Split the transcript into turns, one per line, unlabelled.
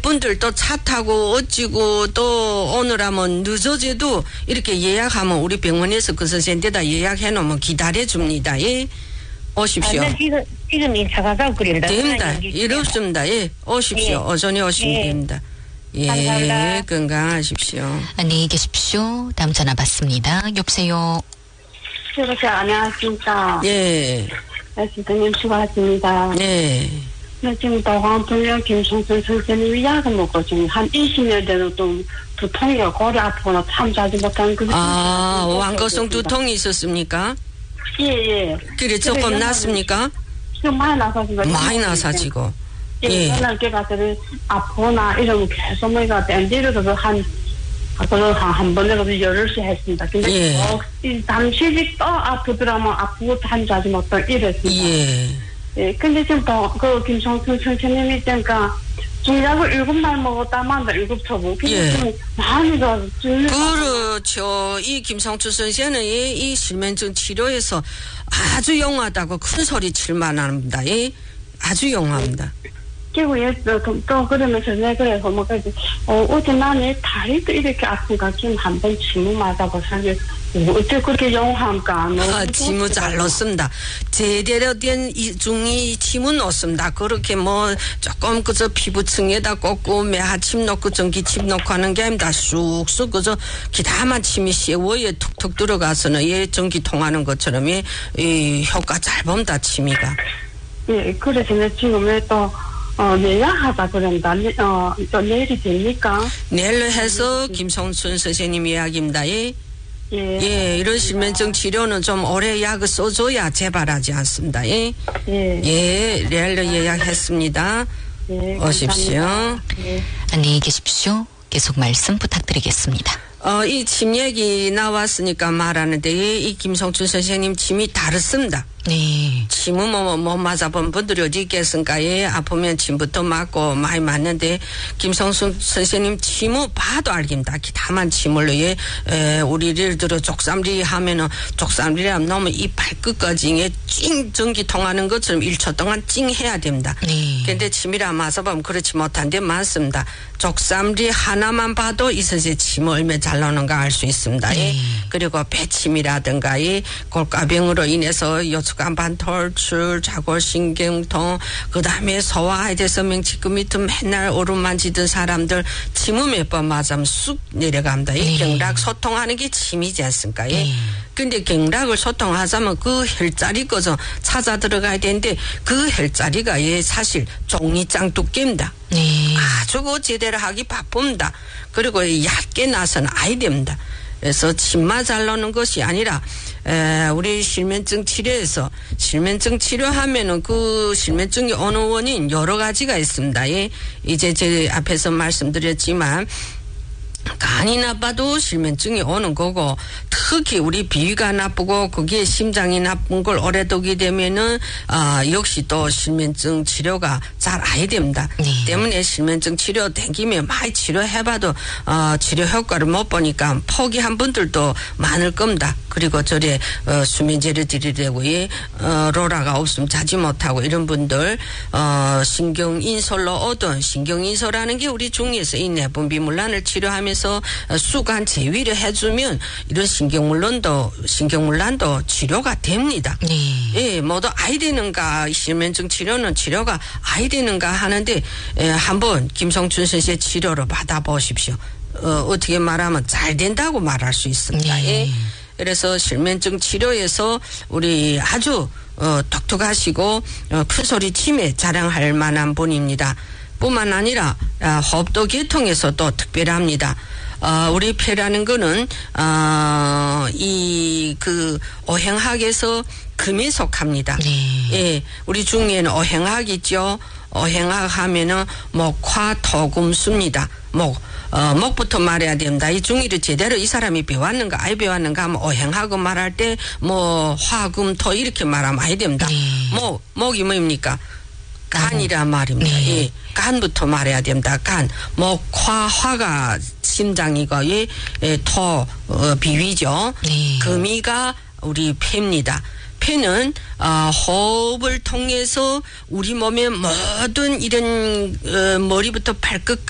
분들 또 차 타고 어찌고 또 오느라면 늦어져도 이렇게 예약하면 우리 병원에서 그 선생님한테다 예약해 놓으면 기다려 줍니다. 예. 오십시오.
지금 이 차가서 그린다.
됩니다. 일 없습니다. 예. 오십시오.
예.
오전에 오시면
예.
됩니다. 예.
감사합니다.
건강하십시오.
안녕히 계십시오. 다음 전화 받습니다. 여보세요.
여보세요. 안녕하십니까.
예.
선생님 수고하십니다.
예.
나 지금 도광분명 김성순 선생님이 약을 먹고 지금 한 20년 되는 좀 두통이 고리 아프거나 참 자주 못하는 그.
완거성 두통이 있었습니까?
예.
그래 조금 났습니까?
지금 많이 나서지고.
많이 나사지고.
예. 저는 걔가들이 아프거나 이러면 계속 뭐가 밴디르도 한 번에라도 열흘씩 했습니다. 근데
예.
잠시 또 아프더라면 아프고 한 자주 못하고 이랬습니다.
예.
예, 근데 지금 그 김성순 선생님이 있으니까 중약을 7날 먹었다만 7초분.
예.
근데 많이 더
그렇죠. 이 김성춘 선생은 이 실면증 치료에서 아주 용하다고 큰 소리 칠만 합니다. 예. 아주 용합니다.
그리고 또 그러면서 내가 그래서 어제 나는 다리도 이렇게 아픈가 지금 한번 침을 맞아서 사실 어떻게 그렇게 용합니까?
침을 잘 넣습니다. 제대로 된 중이 침은 넣습니다. 그렇게 뭐 조금 그저 피부층에다 꽂고 매하침 넣고 전기침 넣고 하는 게 아닙니다. 쑥쑥 그저 기다만 침이 쇠워에 툭툭 들어가서는 예 전기 통하는 것처럼 이 효과 잘 봅니다. 침이가.
예, 그래서 지금 또 예약하다 그런다. 또 내일이 됩니까?
내일로 해서 김성순 선생님 이야기입니다. 예. 예, 이런 실면증 치료는 좀 오래 약을 써줘야 재발하지 않습니다. 예. 예, 내일로 예약했습니다.
예,
오십시오.
예.
안녕히 계십시오. 계속 말씀 부탁드리겠습니다.
이 침 얘기 나왔으니까 말하는데, 이 김성춘 선생님 침이 다릅니다.
네.
침은 못 맞아본 분들이 어디 있겠습니까? 예, 아프면 침부터 맞고 많이 맞는데, 김성순 선생님 침은 봐도 알깁니다. 기타만 침을로, 우리 예를 들어 족삼리 하면은, 족삼리 하면 너무 이 발끝까지 찡 전기 통하는 것처럼 1초 동안 찡 해야 됩니다.
네.
근데 침이라 맞아보면 그렇지 못한 데 많습니다. 족삼리 하나만 봐도 이 선생님 침을 얼마나 잘 나오는가 알 수 있습니다. 예. 그리고 배침이라든가, 이 골가병으로 인해서 요추간반 털출, 자골신경통, 그 다음에 소화에 대해서 명치금 밑에 맨날 오름만 지던 사람들 침을 몇 번 맞으면 쑥 내려갑니다. 이 경락 소통하는 게 침이지 않습니까? 예. 근데 경락을 소통하자면 그 혈자리 거죠. 찾아 들어가야 되는데 그 혈자리가 예 사실 종이장 두께입니다.
네.
아주 그 제대로 하기 바쁩니다. 그리고 얇게 나서는 아야 됩니다. 그래서 침만 잘 나오는 것이 아니라 우리 실면증 치료에서 실면증 치료하면은 그 실면증이 어느 원인 여러 가지가 있습니다. 예. 이제 제 앞에서 말씀드렸지만 간이 나빠도 실면증이 오는 거고, 특히 우리 비위가 나쁘고 거기에 심장이 나쁜 걸 오래 두게 되면은 역시 또 실면증 치료가 잘 아야 됩니다. 때문에 실면증 치료 댕기면 많이 치료해봐도 치료 효과를 못 보니까 포기한 분들도 많을 겁니다. 그리고 저래 수면제를 드리려고 로라가 없으면 자지 못하고 이런 분들 신경인솔로 얻은 신경인솔라는 게 우리 중에서 이 내분비물란을 치료하면서 수간 제위를 해주면 이런 신경물란도 치료가 됩니다. 예, 모두 아이 되는가 실면증 치료는 치료가 아이 되는가 하는데 한번 김성춘 선생의 치료를 받아보십시오. 어떻게 말하면 잘 된다고 말할 수 있습니다. 예. 그래서 실면증 치료에서 우리 아주 똑똑하시고 큰 소리 치매 자랑할 만한 분입니다. 뿐만 아니라 호흡도 계통에서도 특별합니다. 우리 폐라는 거는 이 그 오행학에서 금에 속합니다. 예, 우리 중에는 오행학 있죠. 오행학 하면은 목화 토금수입니다. 목부터 말해야 됩니다. 이 중의를 제대로 이 사람이 배웠는가 아예 배웠는가 하면 오행하고 말할 때 화금토 이렇게 말하면 아야 됩니다. 목이 뭐입니까? 간이란 말입니다. 예, 간부터 말해야 됩니다. 간, 화가 심장이고 토 비위죠. 금이가 우리 폐입니다. 폐는 호흡을 통해서 우리 몸의 모든 이런 머리부터 발끝